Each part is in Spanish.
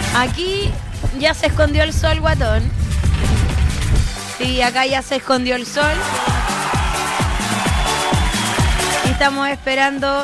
Aquí ya se escondió el sol, guatón. Sí, acá ya se escondió el sol. Y estamos esperando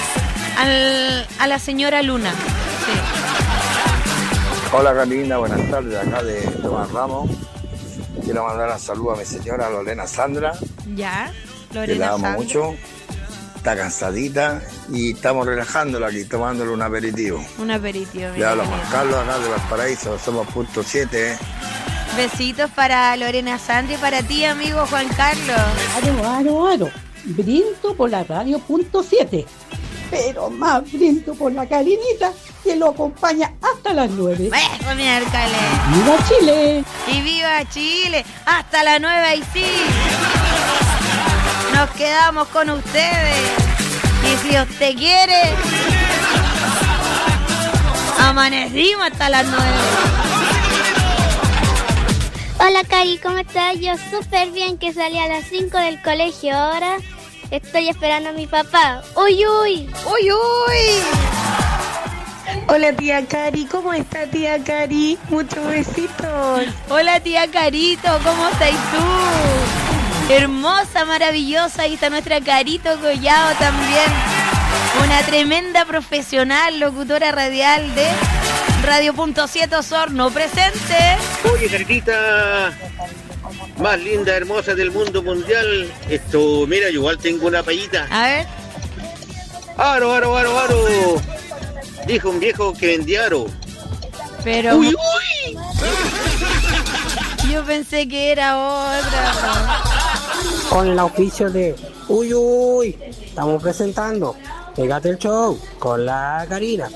a la señora Luna. Sí. Hola Carolina, buenas tardes, acá de Tomás Ramos. Quiero mandar un saludo a mi señora Lorena Sandra. Ya, que Lorena la amo Sandra. mucho. Está cansadita y estamos relajándola aquí, tomándole un aperitivo. Un aperitivo. Le habla Juan Carlos, acá de Valparaíso, somos punto 7. Besitos para Lorena Sandra y para ti, amigo Juan Carlos. Aro. Brindo por la radio.7. Pero más brindo por la Karinita, que lo acompaña hasta las 9. ¡Eso, miércoles! ¡Viva Chile! ¡Y viva Chile! ¡Hasta la 9 y sí! Nos quedamos con ustedes. Y si usted quiere, amanecimos hasta las 9. Hola Cari, ¿cómo estás? Yo súper bien, que salí a las 5 del colegio. Ahora estoy esperando a mi papá. ¡Uy, uy! ¡Uy, uy! Hola tía Cari, ¿cómo está tía Cari? Muchos besitos. Hola tía Carito, ¿cómo estás tú? Hermosa, maravillosa, ahí está nuestra Carito Collado también. Una tremenda profesional, locutora radial de Radio.7 Osorno, presente. Oye, Caritita, más linda, hermosa del mundo mundial. Esto, mira, yo igual tengo una payita. A ver. Aro. Dijo un viejo que vendía aro. Pero ¡Uy, uy! yo pensé que era otra. Con el auspicio de Uy Uy, estamos presentando Pégate el Show con la Karina.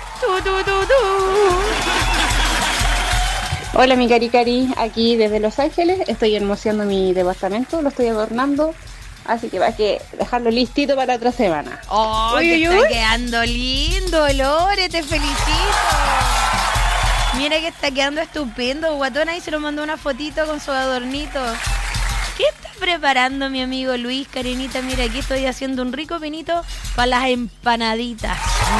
Hola mi Cari, aquí desde Los Ángeles. Estoy hermoseando mi departamento, lo estoy adornando. Así que va a que dejarlo listito para otra semana. ¡Oh, que está quedando lindo, Lore! ¡Te felicito! Mira que está quedando estupendo. Guatón ahí se lo mandó una fotito con su adornito. ¿Qué está preparando mi amigo Luis, Karinita? Mira, aquí estoy haciendo un rico pinito para las empanaditas.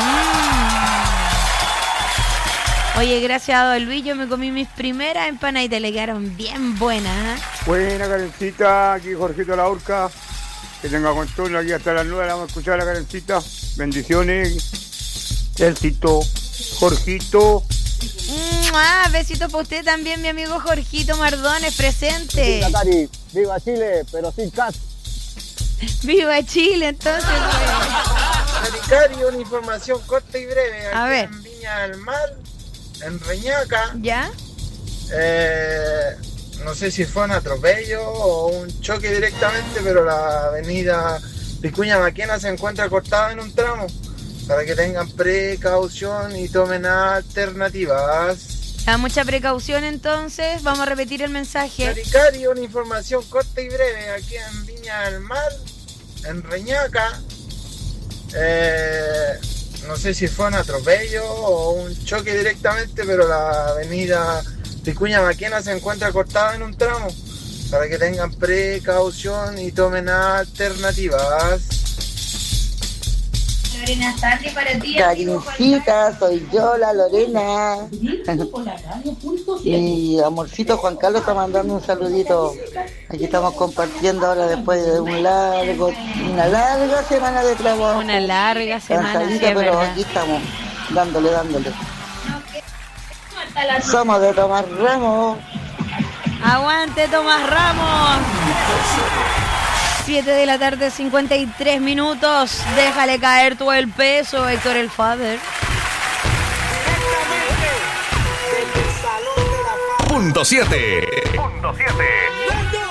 Oye, gracias a don Luis, yo me comí mis primeras empanaditas, le quedaron bien buenas. Buena, Karencita, aquí Jorgito La Urca. Que tenga control aquí hasta las 9, vamos a escuchar a la Karencita. Bendiciones. Éxito, Jorgito. Besitos para usted también, mi amigo Jorgito Mardones, presente. Viva Cari, viva Chile, pero sin CAT. Viva Chile, entonces. Cari, una información corta y breve. A ver. En Viña del Mar, en Reñaca. ¿Ya? No sé si fue un atropello o un choque directamente, pero la avenida Vicuña Maquena se encuentra cortada en un tramo. Para que tengan precaución y tomen alternativas. Da mucha precaución entonces, vamos a repetir el mensaje. Cari, una información corta y breve. Aquí en Viña del Mar, en Reñaca. No sé si fue un atropello o un choque directamente, pero la avenida Vicuña Maquena se encuentra cortada en un tramo. Para que tengan precaución y tomen alternativas. Lorena Sardi para ti. Carincita, soy yo, la Lorena. Y amorcito Juan Carlos está mandando un saludito. Aquí estamos compartiendo ahora después de una larga semana de trabajo. Una larga semana, cansadita, sí, pero verdad. aquí estamos, dándole. Somos de Tomás Ramos. Aguante Tomás Ramos. 7 de la tarde, 53 minutos. Déjale caer todo el peso, Héctor el Fader. Punto 7. Punto 7.